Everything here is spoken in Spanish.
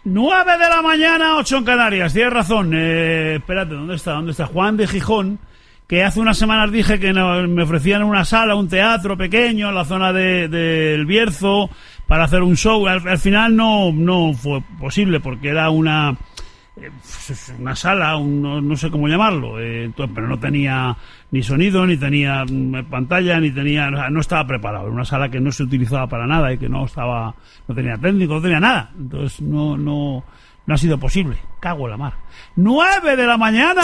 9 de la mañana, 8 en Canarias. Tienes razón. Espérate, ¿dónde está? Juan de Gijón, que hace unas semanas dije que me ofrecían una sala, un teatro pequeño en la zona del Bierzo para hacer un show. Al final no fue posible porque era una sala, no sé cómo llamarlo, pero no tenía ni sonido, ni tenía pantalla, no estaba preparado. Era una sala que no se utilizaba para nada y que no tenía técnico, no tenía nada. Entonces no ha sido posible. Cago en la mar. 9 de la mañana.